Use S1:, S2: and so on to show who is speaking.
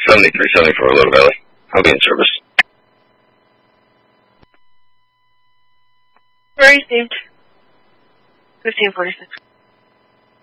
S1: 7374 Little Valley. I'll be in service.
S2: Received. 1546.